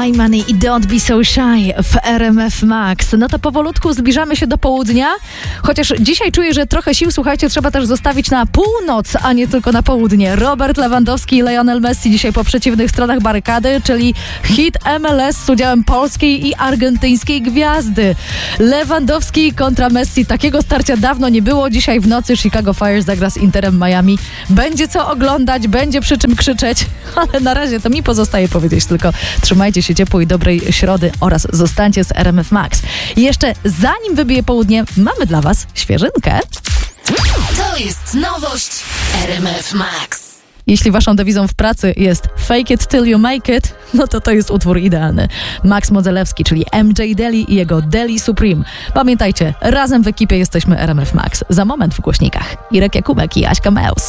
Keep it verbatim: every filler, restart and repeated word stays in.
My Money i Don't Be So Shy w R M F Max. No to powolutku zbliżamy się do południa, chociaż dzisiaj czuję, że trochę sił, słuchajcie, trzeba też zostawić na północ, a nie tylko na południe. Robert Lewandowski i Lionel Messi dzisiaj po przeciwnych stronach barykady, czyli hit M L S z udziałem polskiej i argentyńskiej gwiazdy. Lewandowski kontra Messi. Takiego starcia dawno nie było. Dzisiaj w nocy Chicago Fire zagra z Interem Miami. Będzie co oglądać, będzie przy czym krzyczeć, ale na razie to mi pozostaje powiedzieć tylko trzymajcie się ciepło i dobrej środy oraz zostańcie z R M F Max. I jeszcze zanim wybije południe, mamy dla was świeżynkę. To jest nowość R M F Max. Jeśli waszą dewizą w pracy jest fake it till you make it, no to to jest utwór idealny. Max Modzelewski, czyli M J Deli i jego Deli Supreme. Pamiętajcie, razem w ekipie jesteśmy R M F Max. Za moment w głośnikach Irek Jakubek i Aśka Meus.